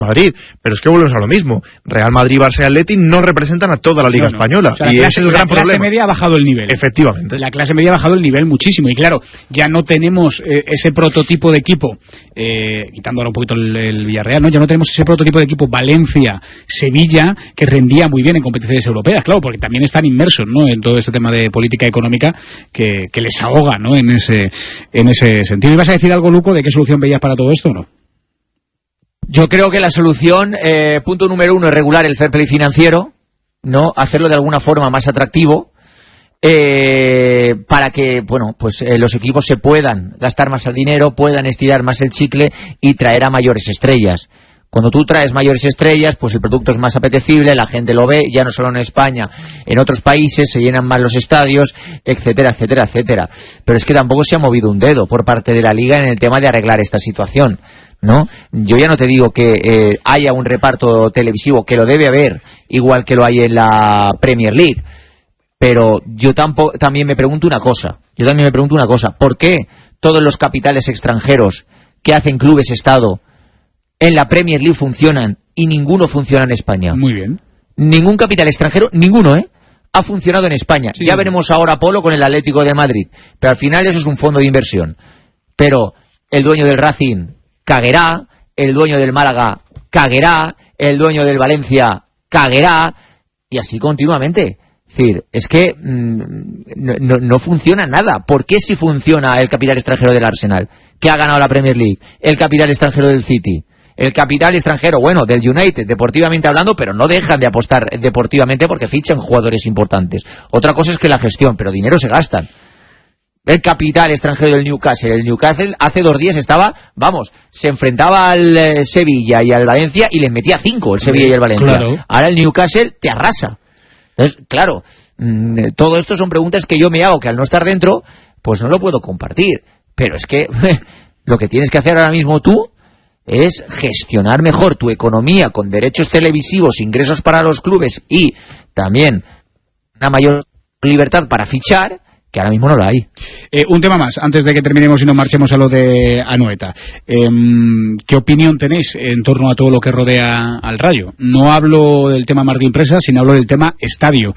Madrid, pero es que volvemos a lo mismo. Real Madrid, Barça y Atleti no representan a toda la Liga española. O sea, y ese es el gran problema. La clase media ha bajado el nivel. Efectivamente. La clase media ha bajado el nivel muchísimo. Y claro, ya no tenemos ese prototipo de equipo, quitando ahora un poquito el Villarreal, ¿no? Ya no tenemos ese prototipo de equipo Valencia, Sevilla, que rendía muy bien en competiciones europeas, claro, porque también están inmersos, ¿no?, en todo ese tema de política económica que les ahoga, ¿no?, en ese sentido. ¿Ibas a decir algo, Luco, de qué solución veías para todo esto o no? Yo creo que la solución, punto número 1, es regular el fair play financiero, ¿no? Hacerlo de alguna forma más atractivo, para que, bueno, pues los equipos se puedan gastar más el dinero, puedan estirar más el chicle y traer a mayores estrellas. Cuando tú traes mayores estrellas, pues el producto es más apetecible, la gente lo ve, ya no solo en España, en otros países se llenan más los estadios, etcétera, etcétera, etcétera. Pero es que tampoco se ha movido un dedo por parte de la Liga en el tema de arreglar esta situación, ¿no? Yo ya no te digo que haya un reparto televisivo, que lo debe haber, igual que lo hay en la Premier League, pero yo también me pregunto una cosa, ¿por qué todos los capitales extranjeros que hacen clubes Estado en la Premier League funcionan y ninguno funciona en España? Muy bien. Ningún capital extranjero, ninguno, ha funcionado en España. Sí. Ya veremos ahora Polo con el Atlético de Madrid, pero al final eso es un fondo de inversión. Pero el dueño del Racing caguerá, el dueño del Málaga caguerá, el dueño del Valencia caguerá, y así continuamente. Es decir, es que no funciona nada. ¿Por qué si funciona el capital extranjero del Arsenal, que ha ganado la Premier League, el capital extranjero del City, el capital extranjero, bueno, del United, deportivamente hablando, pero no dejan de apostar deportivamente porque fichan jugadores importantes? Otra cosa es que la gestión, pero dinero se gastan. El capital extranjero del Newcastle. El Newcastle hace 2 días se enfrentaba al Sevilla y al Valencia y les metía 5 el Sevilla y el Valencia. Claro. Ahora el Newcastle te arrasa. Entonces, claro, todo esto son preguntas que yo me hago, que al no estar dentro, pues no lo puedo compartir. Pero es que lo que tienes que hacer ahora mismo tú es gestionar mejor tu economía con derechos televisivos, ingresos para los clubes y también una mayor libertad para fichar, que ahora mismo no la hay. Un tema más, antes de que terminemos y nos marchemos a lo de Anoeta. ¿Qué opinión tenéis en torno a todo lo que rodea al Rayo? No hablo del tema Martín Empresa, sino hablo del tema estadio.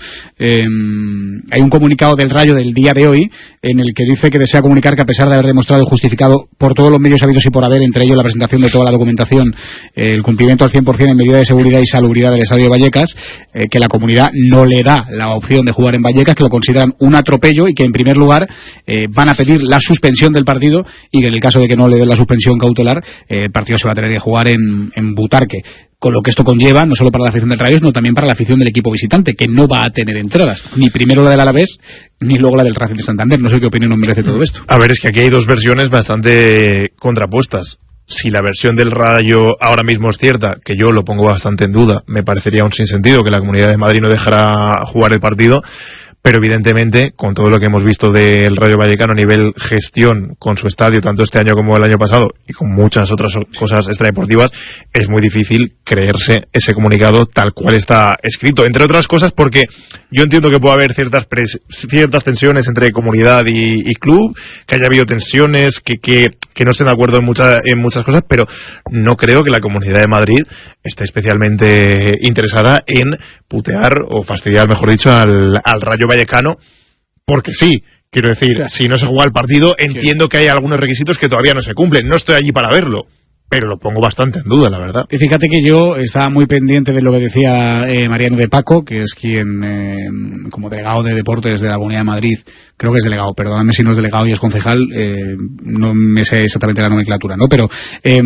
Hay un comunicado del Rayo del día de hoy en el que dice que desea comunicar que, a pesar de haber demostrado y justificado por todos los medios habidos y por haber, entre ellos la presentación de toda la documentación, el cumplimiento al 100% en medida de seguridad y salubridad del estadio de Vallecas, que la comunidad no le da la opción de jugar en Vallecas, que lo consideran un atropello y que en primer lugar van a pedir la suspensión del partido, y que en el caso de que no le den la suspensión cautelar, el partido se va a tener que jugar en Butarque, con lo que esto conlleva no solo para la afición del Rayo, sino también para la afición del equipo visitante, que no va a tener entradas, ni primero la del Alavés ni luego la del Racing de Santander. No sé qué opinión nos merece todo esto. A ver, es que aquí hay 2 versiones bastante contrapuestas. Si la versión del Rayo ahora mismo es cierta, que yo lo pongo bastante en duda, me parecería un sinsentido que la Comunidad de Madrid no dejara jugar el partido. Pero evidentemente, con todo lo que hemos visto del Rayo Vallecano a nivel gestión con su estadio, tanto este año como el año pasado, y con muchas otras cosas extradeportivas, es muy difícil creerse ese comunicado tal cual está escrito. Entre otras cosas porque yo entiendo que puede haber ciertas tensiones entre comunidad y club, que haya habido tensiones, que no estén de acuerdo en muchas cosas, pero no creo que la Comunidad de Madrid esté especialmente interesada en putear o fastidiar, mejor dicho, al Rayo Vallecano, porque sí, quiero decir, si no se juega el partido, entiendo que hay algunos requisitos que todavía no se cumplen. No estoy allí para verlo, pero lo pongo bastante en duda, la verdad. Y fíjate que yo estaba muy pendiente de lo que decía Mariano de Paco, que es quien, como delegado de deportes de la Comunidad de Madrid, creo que es delegado, perdóname si no es delegado y es concejal, no me sé exactamente la nomenclatura, ¿no? Pero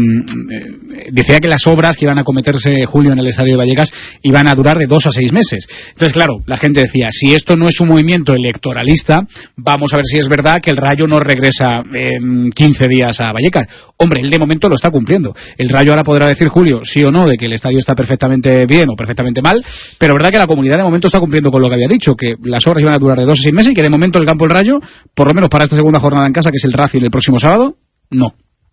decía que las obras que iban a cometerse, Julio, en el estadio de Vallecas iban a durar de 2 a 6 meses. Entonces, claro, la gente decía, si esto no es un movimiento electoralista, vamos a ver si es verdad que el Rayo no regresa 15 días a Vallecas. Hombre, él de momento lo está cumpliendo. El Rayo ahora podrá decir, Julio, sí o no, de que el estadio está perfectamente bien o perfectamente mal, pero verdad que la comunidad de momento está cumpliendo con lo que había dicho, que las obras iban a durar de 2 a 6 meses y que de momento el campo del Rayo, por lo menos para esta segunda jornada en casa, que es el Racing el próximo sábado, no.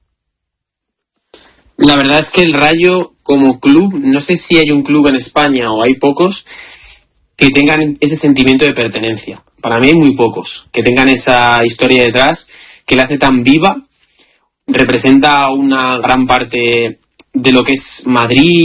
La verdad es que el Rayo como club, no sé si hay un club en España o hay pocos que tengan ese sentimiento de pertenencia. Para mí hay muy pocos que tengan esa historia detrás que la hace tan viva, representa una gran parte de lo que es Madrid